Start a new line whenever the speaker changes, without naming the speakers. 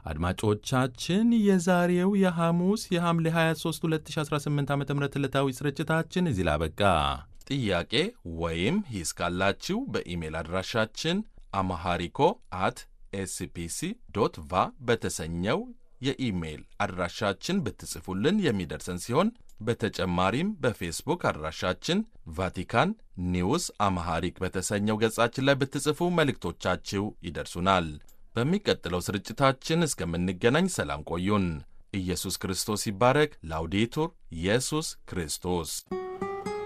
አድማጮቻችን የዛሬው የሐሙስ የሐምሌ 23 2018 ዓ.ም ዕለታዊ ስርጭታችን እዚህ ላይ አበቃ። ጥያቄ ወይም ሂስ ካላችሁ በኢሜል አድራሻችን አማሃሪኮ ኤስፒሲ ዶት ቫ በተሰኘው የኢሜል አድራሻችን ብትጽፉልን የሚደርሰን ሲሆን በተጨማሪም በፌስቡክ አድራሻችን ቫቲካን ኒውስ አማሃሪክ በተሰኘው ገጻችን ላይ ብትጽፉ መልእክቶቻችሁ ይደርሱናል። በሚቀጥለው ስርጭታችን እስከምንገናኝ ሰላም ቆዩን። ኢየሱስ ክርስቶስ ይባረክ። ላውዴቱር ኢየሱስ ክርስቶስ